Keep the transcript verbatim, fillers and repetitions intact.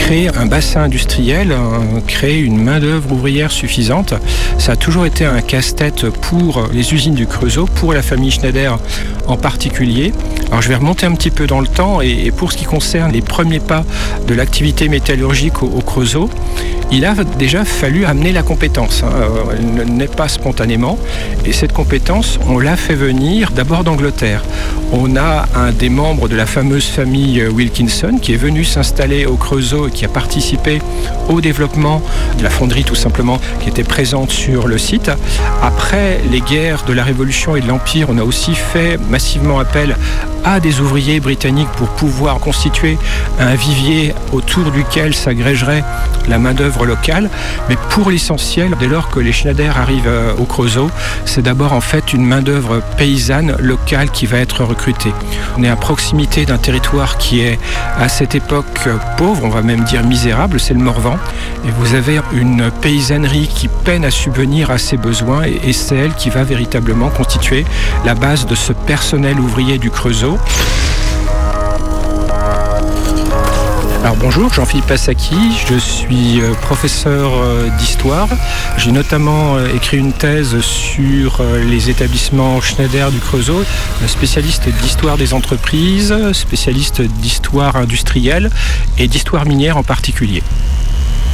créer un bassin industriel, créer une main-d'œuvre ouvrière suffisante. Ça a toujours été un casse-tête pour les usines du Creusot, pour la famille Schneider en particulier. Alors je vais remonter un petit peu dans le temps et pour ce qui concerne les premiers pas de l'activité métallurgique au, au Creusot, il a déjà fallu amener la compétence. Hein. Elle ne naît pas spontanément et cette compétence, on l'a fait venir d'abord d'Angleterre. On a un des membres de la fameuse famille Wilkinson qui est venu s'installer au Creusot et qui a participé au développement de la fonderie tout simplement qui était présente sur le site. Après les guerres de la Révolution et de l'Empire, on a aussi fait massivement appel à des ouvriers britanniques pour pouvoir constituer un vivier autour duquel s'agrégerait la main-d'œuvre locale. Mais pour l'essentiel, dès lors que les Schneider arrivent au Creusot, c'est d'abord en fait une main-d'œuvre paysanne locale qui va être recrutée. On est à proximité d'un territoire qui est à cette époque pauvre, on va même dire misérable, c'est le Morvan. Et vous avez une paysannerie qui peine à subvenir à ses besoins et, et c'est elle qui va véritablement constituer la base de ce personnel ouvrier du Creusot. Alors bonjour, Jean-Philippe Passaki, je suis professeur d'histoire. J'ai notamment écrit une thèse sur les établissements Schneider du Creusot, spécialiste d'histoire des entreprises, spécialiste d'histoire industrielle et d'histoire minière en particulier.